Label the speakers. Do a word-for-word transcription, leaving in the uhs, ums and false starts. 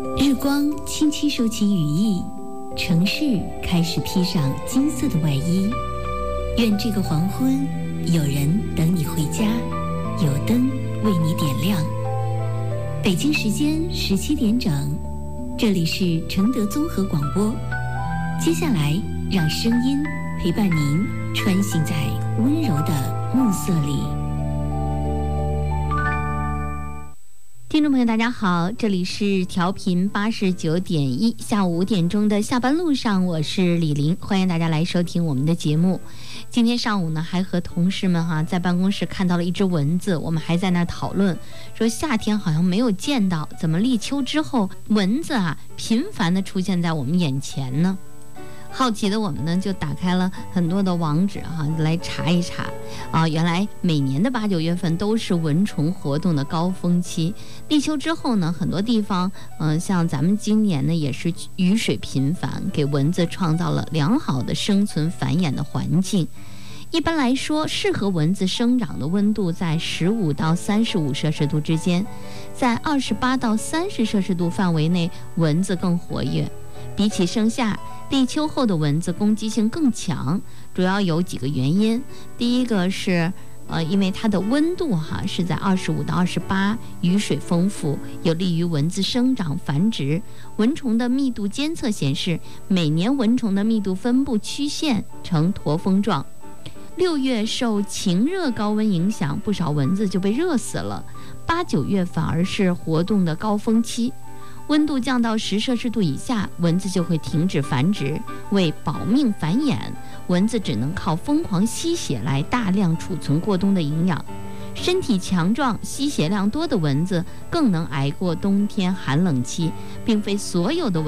Speaker 1: 日光轻轻收起羽翼，城市开始披上金色的外衣。愿这个黄昏，有人等你回家，有灯为你点亮。北京时间十七点整，这里是承德综合广播。接下来，让声音陪伴您穿行在温柔的暮色里。
Speaker 2: 听众朋友大家好，这里是调频八十九点一，下午五点钟的下班路上，我是李玲，欢迎大家来收听我们的节目。今天上午呢，还和同事们哈、啊、在办公室看到了一只蚊子，我们还在那讨论说夏天好像没有见到，怎么立秋之后蚊子啊频繁的出现在我们眼前呢？好奇的我们呢，就打开了很多的网址哈、啊，来查一查啊，原来每年的八九月份都是蚊虫活动的高峰期。立秋之后呢，很多地方，嗯、呃，像咱们今年呢，也是雨水频繁，给蚊子创造了良好的生存繁衍的环境。一般来说，适合蚊子生长的温度在十五到三十五摄氏度之间，在二十八到三十摄氏度范围内，蚊子更活跃。比起盛夏，立秋后的蚊子攻击性更强，主要有几个原因。第一个是，呃，因为它的温度哈是在二十五到二十八，雨水丰富，有利于蚊子生长繁殖。蚊虫的密度监测显示，每年蚊虫的密度分布曲线呈驼峰状。六月受晴热高温影响，不少蚊子就被热死了。八九月反而是活动的高峰期。温度降到十摄氏度以下，蚊子就会停止繁殖。为保命繁衍，蚊子只能靠疯狂吸血来大量储存过冬的营养。身体强壮、吸血量多的蚊子更能挨过冬天寒冷期，并非所有的蚊子